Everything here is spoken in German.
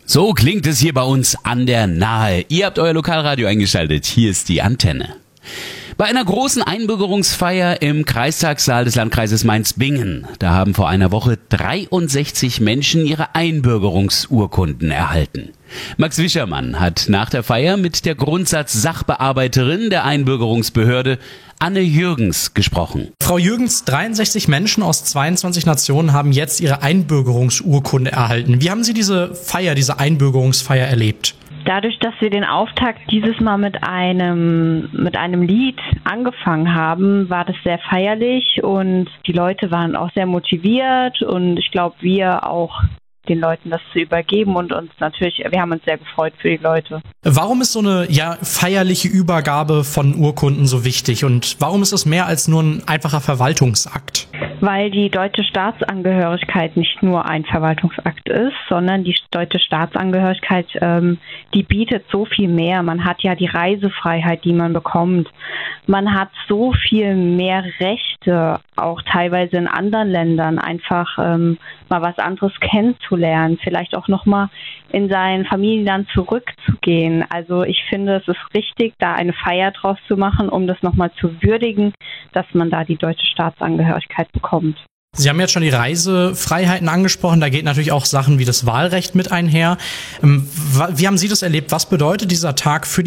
So klingt es hier bei uns an der Nahe. Ihr habt euer Lokalradio eingeschaltet. Hier ist die Antenne. Bei einer großen Einbürgerungsfeier im Kreistagssaal des Landkreises Mainz-Bingen, da haben vor einer Woche 63 Menschen ihre Einbürgerungsurkunden erhalten. Max Wischermann hat nach der Feier mit der Grundsatz-Sachbearbeiterin der Einbürgerungsbehörde, Anne Jürgens, gesprochen. Frau Jürgens, 63 Menschen aus 22 Nationen haben jetzt ihre Einbürgerungsurkunde erhalten. Wie haben Sie diese Einbürgerungsfeier erlebt? Dadurch, dass wir den Auftakt dieses Mal mit einem Lied angefangen haben, war das sehr feierlich und die Leute waren auch sehr motiviert und ich glaube, wir auch den Leuten das zu übergeben und wir haben uns sehr gefreut für die Leute. Warum ist so eine feierliche Übergabe von Urkunden so wichtig und warum ist es mehr als nur ein einfacher Verwaltungsakt? Weil die deutsche Staatsangehörigkeit nicht nur ein Verwaltungsakt ist, sondern die deutsche Staatsangehörigkeit, die bietet so viel mehr. Man hat ja die Reisefreiheit, die man bekommt. Man hat so viel mehr Rechte, auch teilweise in anderen Ländern, einfach mal was anderes kennenzulernen, vielleicht auch nochmal in sein Familienland zurückzugehen. Also ich finde, es ist richtig, da eine Feier draus zu machen, um das nochmal zu würdigen, dass man da die deutsche Staatsangehörigkeit bekommt. Sie haben jetzt schon die Reisefreiheiten angesprochen, da geht natürlich auch Sachen wie das Wahlrecht mit einher. Wie haben Sie das erlebt? Was bedeutet dieser Tag für die